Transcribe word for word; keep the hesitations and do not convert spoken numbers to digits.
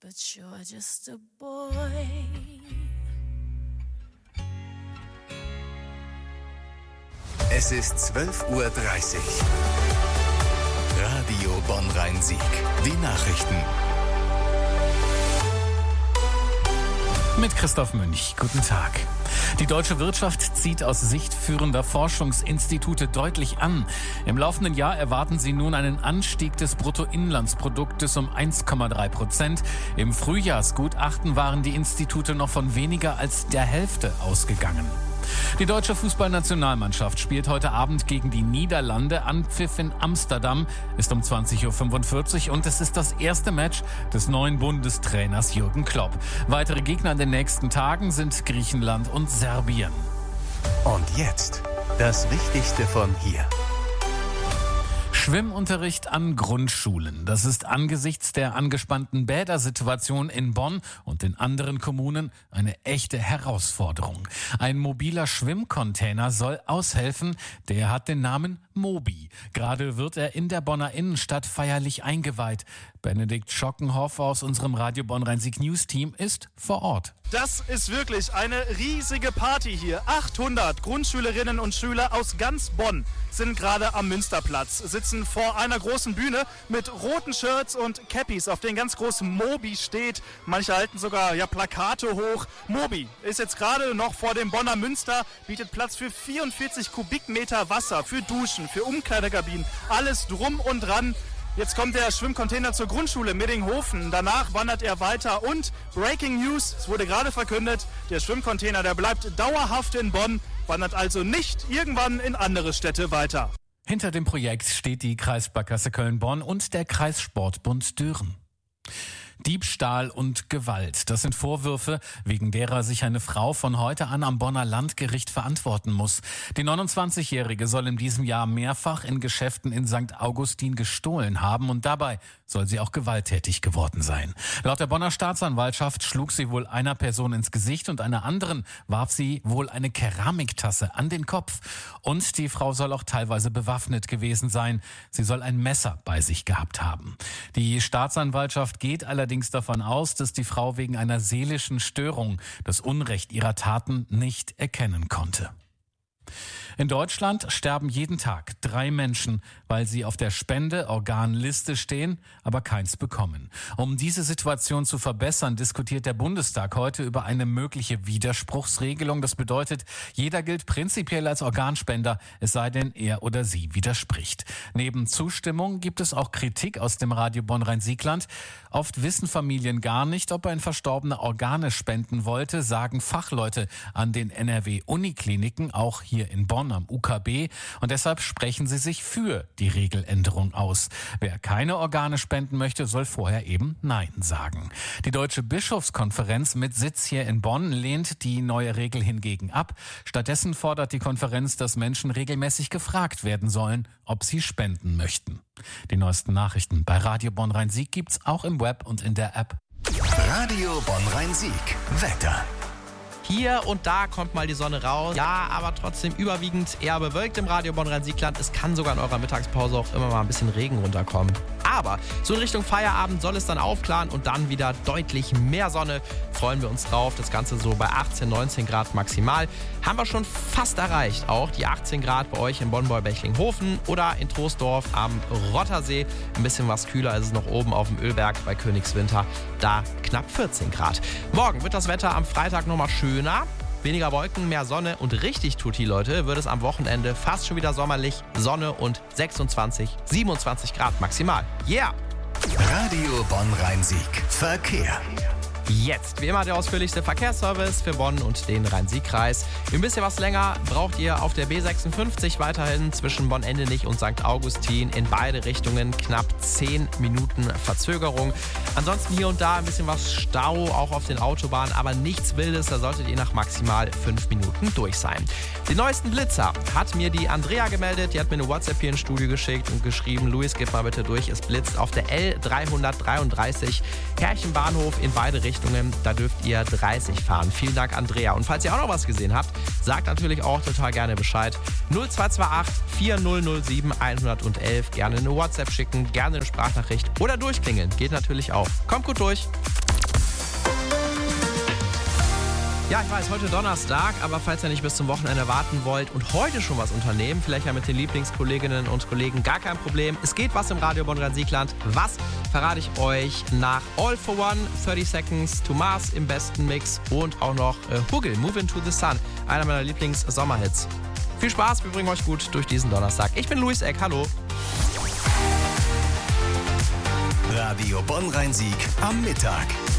but you're just a boy. Es ist zwölf Uhr dreißig. Radio Bonn-Rhein-Sieg. Die Nachrichten. Mit Christoph Münch. Guten Tag. Die deutsche Wirtschaft zieht aus Sicht führender Forschungsinstitute deutlich an. Im laufenden Jahr erwarten sie nun einen Anstieg des Bruttoinlandsproduktes um eins Komma drei Prozent. Im Frühjahrsgutachten waren die Institute noch von weniger als der Hälfte ausgegangen. Die deutsche Fußballnationalmannschaft spielt heute Abend gegen die Niederlande. Anpfiff in Amsterdam ist um zwanzig Uhr fünfundvierzig und es ist das erste Match des neuen Bundestrainers Jürgen Klopp. Weitere Gegner in den nächsten Tagen sind Griechenland und Serbien. Und jetzt das Wichtigste von hier. Schwimmunterricht an Grundschulen. Das ist angesichts der angespannten Bädersituation in Bonn und in anderen Kommunen eine echte Herausforderung. Ein mobiler Schwimmcontainer soll aushelfen. Der hat den Namen Mobi. Gerade wird er in der Bonner Innenstadt feierlich eingeweiht. Benedikt Schockenhoff aus unserem Radio Bonn-Rhein-Sieg News Team ist vor Ort. Das ist wirklich eine riesige Party hier. achthundert Grundschülerinnen und Schüler aus ganz Bonn sind gerade am Münsterplatz, sitzen vor einer großen Bühne mit roten Shirts und Cappies, auf denen ganz groß Mobi steht. Manche halten sogar ja, Plakate hoch. Mobi ist jetzt gerade noch vor dem Bonner Münster, bietet Platz für vierundvierzig Kubikmeter Wasser, für Duschen, für Umkleidekabinen, alles drum und dran. Jetzt kommt der Schwimmcontainer zur Grundschule Middinghofen. Danach wandert er weiter und Breaking News, es wurde gerade verkündet, der Schwimmcontainer, der bleibt dauerhaft in Bonn, wandert also nicht irgendwann in andere Städte weiter. Hinter dem Projekt steht die Kreissparkasse Köln-Bonn und der Kreissportbund Düren. Diebstahl und Gewalt. Das sind Vorwürfe, wegen derer sich eine Frau von heute an am Bonner Landgericht verantworten muss. Die neunundzwanzigjährige soll in diesem Jahr mehrfach in Geschäften in Sankt Augustin gestohlen haben und dabei soll sie auch gewalttätig geworden sein. Laut der Bonner Staatsanwaltschaft schlug sie wohl einer Person ins Gesicht und einer anderen warf sie wohl eine Keramiktasse an den Kopf. Und die Frau soll auch teilweise bewaffnet gewesen sein. Sie soll ein Messer bei sich gehabt haben. Die Staatsanwaltschaft geht allerdings davon aus, dass die Frau wegen einer seelischen Störung das Unrecht ihrer Taten nicht erkennen konnte. In Deutschland sterben jeden Tag drei Menschen, weil sie auf der Spende-Organliste stehen, aber keins bekommen. Um diese Situation zu verbessern, diskutiert der Bundestag heute über eine mögliche Widerspruchsregelung. Das bedeutet, jeder gilt prinzipiell als Organspender, es sei denn, er oder sie widerspricht. Neben Zustimmung gibt es auch Kritik aus dem Radio Bonn-Rhein-Siegland. Oft wissen Familien gar nicht, ob ein Verstorbener Organe spenden wollte, sagen Fachleute an den N R W-Unikliniken, auch hier in Bonn am U K B. Und deshalb sprechen sie sich für die Regeländerung aus. Wer keine Organe spenden möchte, soll vorher eben Nein sagen. Die Deutsche Bischofskonferenz mit Sitz hier in Bonn lehnt die neue Regel hingegen ab. Stattdessen fordert die Konferenz, dass Menschen regelmäßig gefragt werden sollen, ob sie spenden möchten. Die neuesten Nachrichten bei Radio Bonn-Rhein-Sieg gibt's auch im Web und in der App. Radio Bonn-Rhein-Sieg. Wetter. Hier und da kommt mal die Sonne raus. Ja, aber trotzdem überwiegend eher bewölkt im Radio Bonn-Rhein-Siegland. Es kann sogar in eurer Mittagspause auch immer mal ein bisschen Regen runterkommen. Aber so in Richtung Feierabend soll es dann aufklaren und dann wieder deutlich mehr Sonne. Freuen wir uns drauf. Das Ganze so bei achtzehn, neunzehn Grad maximal. Haben wir schon fast erreicht. Auch die achtzehn Grad bei euch in Bonn-Beuer-Bechlinghofen oder in Troisdorf am Rottersee. Ein bisschen was kühler ist es noch oben auf dem Ölberg bei Königswinter. Da knapp vierzehn Grad. Morgen wird das Wetter am Freitag nochmal schöner. Weniger Wolken, mehr Sonne und richtig tutti, Leute, wird es am Wochenende fast schon wieder sommerlich. Sonne und sechsundzwanzig, siebenundzwanzig Grad maximal. Yeah! Radio Bonn-Rhein-Sieg. Verkehr. Jetzt, wie immer, der ausführlichste Verkehrsservice für Bonn und den Rhein-Sieg-Kreis. Ein bisschen was länger braucht ihr auf der B sechsundfünfzig weiterhin zwischen Bonn-Endenich und Sankt Augustin in beide Richtungen knapp zehn Minuten Verzögerung. Ansonsten hier und da ein bisschen was Stau, auch auf den Autobahnen, aber nichts Wildes, da solltet ihr nach maximal fünf Minuten durch sein. Den neuesten Blitzer hat mir die Andrea gemeldet, die hat mir eine WhatsApp hier ins Studio geschickt und geschrieben, Luis, gib mal bitte durch, es blitzt auf der L dreihundertdreiunddreißig Herchenbahnhof in beide Richtungen. Da dürft ihr dreißig fahren. Vielen Dank, Andrea. Und falls ihr auch noch was gesehen habt, sagt natürlich auch total gerne Bescheid. null zwei zwei acht, vier null null sieben, eins eins eins. Gerne eine WhatsApp schicken, gerne eine Sprachnachricht oder durchklingeln. Geht natürlich auch. Kommt gut durch. Ja, ich weiß, heute Donnerstag, aber falls ihr nicht bis zum Wochenende warten wollt und heute schon was unternehmen, vielleicht ja mit den Lieblingskolleginnen und Kollegen, gar kein Problem. Es geht was im Radio Bonn-Rhein-Siegland. Was verrate ich euch nach All for One, thirty Seconds to Mars im besten Mix und auch noch äh, Hugel, Move Into the Sun, einer meiner Lieblings-Sommerhits. Viel Spaß, wir bringen euch gut durch diesen Donnerstag. Ich bin Luis Eck, hallo. Radio Bonn-Rhein-Sieg am Mittag.